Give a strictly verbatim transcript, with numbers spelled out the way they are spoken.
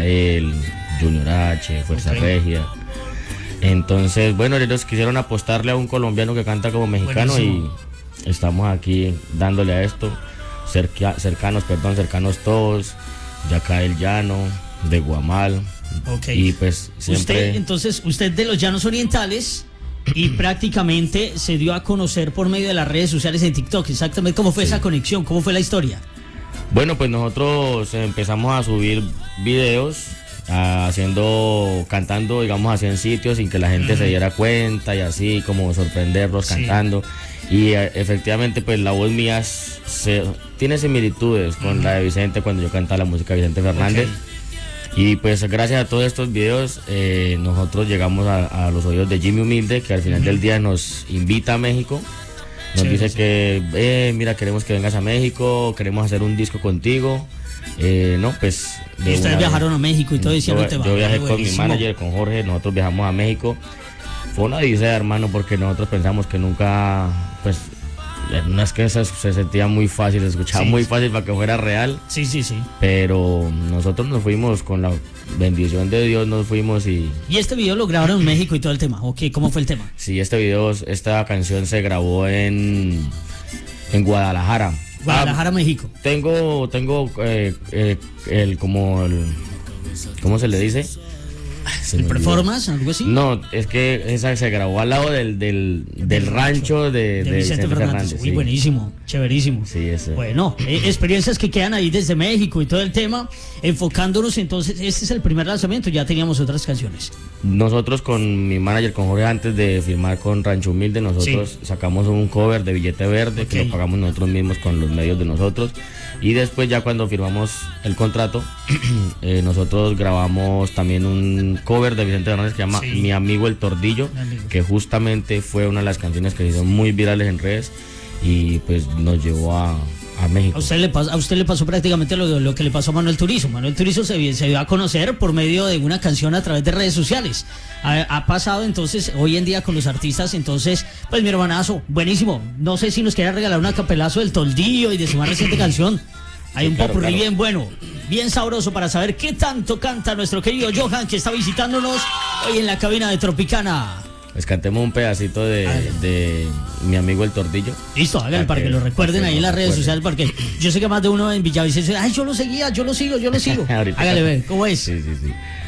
Israel, Junior H, Fuerza Okay. Regia. Entonces, bueno, ellos quisieron apostarle a un colombiano que canta como mexicano. Buenísimo. Y estamos aquí dándole a esto, cerca, cercanos, perdón, cercanos todos, de acá del Llano, de Guamal. Ok. Y pues siempre... Usted, entonces, usted de los Llanos Orientales y prácticamente se dio a conocer por medio de las redes sociales en TikTok. Exactamente, ¿cómo fue Sí. esa conexión? ¿Cómo fue la historia? Bueno, pues nosotros empezamos a subir videos, a- haciendo, cantando, digamos así en sitios sin que la gente se diera cuenta y así como sorprenderlos Sí. cantando. Y eh, efectivamente pues la voz mía s- se, tiene similitudes con la de Vicente cuando yo cantaba la música de Vicente Fernández. Ok. Y pues gracias a todos estos videos eh, nosotros llegamos a, a los oídos de Jimmy Humilde, que al final del día nos invita a México. Nos Chévere, dice sí. que, eh, mira, queremos que vengas a México, queremos hacer un disco contigo. Eh, no, pues... de Y ustedes una viajaron vez. a México y todo, hicieron Yo, el tema. yo viajé Bueno, con mi buenísimo. manager, con Jorge, nosotros viajamos a México. Fue una odisea, hermano, porque nosotros pensamos que nunca, pues, no es que se, se sentía muy fácil, se escuchaba Sí. muy fácil para que fuera real. Sí, sí, sí. Pero nosotros nos fuimos con la bendición de Dios, nos fuimos y... Y este video lo grabaron en México y todo el tema. Ok, ¿cómo fue el tema? Sí, este video, esta canción se grabó en, en Guadalajara. Guadalajara, Ah, México. tengo, tengo eh, eh, el, como el, ¿cómo se le dice? Se ¿El me olvidó. performance? ¿Algo así? No, es que esa se grabó al lado del, del, del rancho de, De de Vicente Fernández. Uy, sí. buenísimo, chéverísimo. Sí, ese. Bueno, eh, experiencias que quedan ahí desde México y todo el tema, enfocándonos entonces, este es el primer lanzamiento, ya teníamos otras canciones. Nosotros con mi manager, con Jorge, antes de firmar con Rancho Humilde, nosotros sacamos un cover de Billete Verde, que Ok. lo pagamos nosotros mismos con los medios de nosotros. Y después ya cuando firmamos el contrato, eh, nosotros grabamos también un cover de Vicente Fernández que se llama Sí. Mi Amigo el Tordillo, Mi Amigo. que justamente fue una de las canciones que se hizo muy virales en redes y pues nos llevó a, a México. A usted le pasó, a usted le pasó prácticamente lo, lo que le pasó a Manuel Turizo. Manuel Turizo se, se dio a conocer por medio de una canción a través de redes sociales. Ha, ha pasado entonces hoy en día con los artistas, entonces, pues mi hermanazo, buenísimo. No sé si nos quiere regalar una capelazo del Toldillo y de su más reciente canción. Hay Sí, un claro, popurrí claro. bien bueno, bien sabroso para saber qué tanto canta nuestro querido Johan, que está visitándonos hoy en la cabina de Tropicana. Les cantemos un pedacito de, de Mi Amigo el Tordillo. Listo, háganlo Para para que, que- lo recuerden para que ahí en lo las redes recuerden. sociales, porque yo sé que más de uno en Villavicencio, ay, yo lo seguía, yo lo sigo, yo lo sigo. Ahorita. Hágale ver, ¿cómo es? Sí, sí, sí.